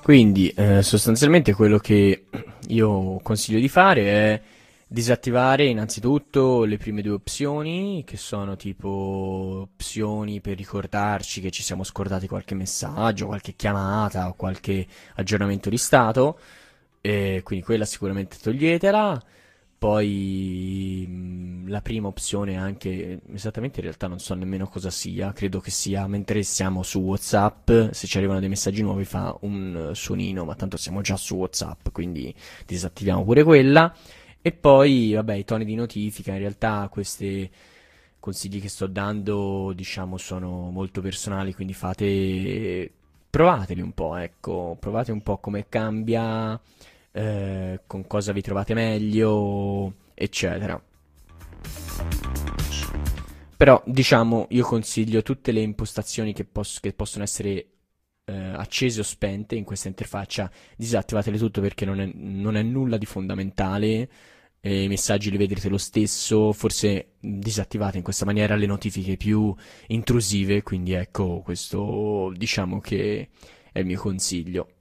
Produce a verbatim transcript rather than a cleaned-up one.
Quindi, eh, sostanzialmente quello che io consiglio di fare è disattivare innanzitutto le prime due opzioni, che sono tipo opzioni per ricordarci che ci siamo scordati qualche messaggio, qualche chiamata o qualche aggiornamento di stato, e quindi quella sicuramente toglietela. Poi mh, la prima opzione anche, esattamente in realtà non so nemmeno cosa sia, credo che sia mentre siamo su WhatsApp, se ci arrivano dei messaggi nuovi fa un eh, suonino, ma tanto siamo già su WhatsApp, quindi disattiviamo pure quella. E poi, vabbè, i toni di notifica, in realtà questi consigli che sto dando, diciamo, sono molto personali, quindi fate, provateli un po', ecco, provate un po' come cambia, eh, con cosa vi trovate meglio, eccetera. Però, diciamo, io consiglio tutte le impostazioni che, pos- che possono essere eh, accese o spente in questa interfaccia, disattivatele tutto perché non è, non è nulla di fondamentale. E i messaggi li vedrete lo stesso, forse disattivate in questa maniera le notifiche più intrusive, quindi ecco, questo diciamo che è il mio consiglio.